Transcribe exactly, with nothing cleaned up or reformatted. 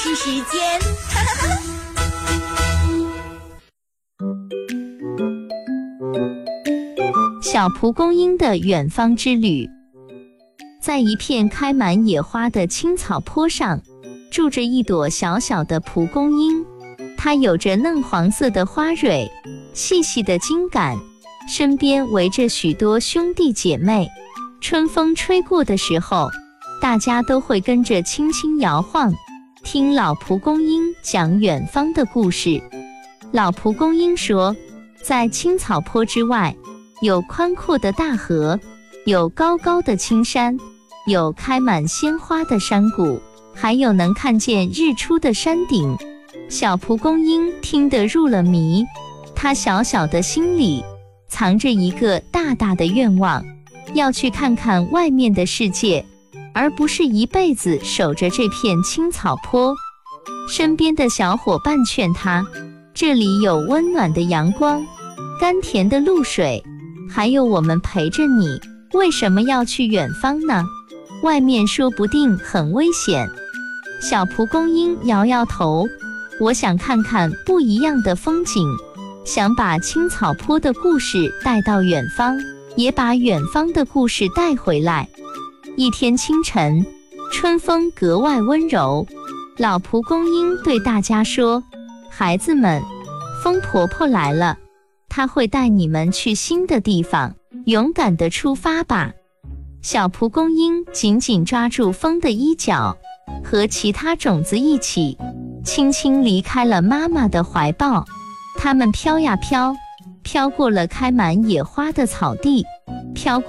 事时间。 小蒲公英的远方之旅。在一片开满野花的青草坡上，住着一朵小小的蒲公英，它有着嫩黄色的花蕊，细细的茎秆，身边围着许多兄弟姐妹。春风吹过的时候，大家都会跟着轻轻摇晃，听老蒲公英讲远方的故事。老蒲公英说，在青草坡之外，有宽阔的大河，有高高的青山，有开满鲜花的山谷，还有能看见日出的山顶。小蒲公英听得入了迷，它小小的心里藏着一个大大的愿望，要去看看外面的世界，而不是一辈子守着这片青草坡。身边的小伙伴劝他，这里有温暖的阳光，甘甜的露水，还有我们陪着你，为什么要去远方呢？外面说不定很危险。小蒲公英摇摇头，我想看看不一样的风景，想把青草坡的故事带到远方，也把远方的故事带回来。一天清晨，春风格外温柔，老蒲公英对大家说，孩子们，风婆婆来了，她会带你们去新的地方，勇敢地出发吧。小蒲公英紧紧抓住风的衣角，和其他种子一起轻轻离开了妈妈的怀抱。它们飘呀飘，飘过了开满野花的草地，飘过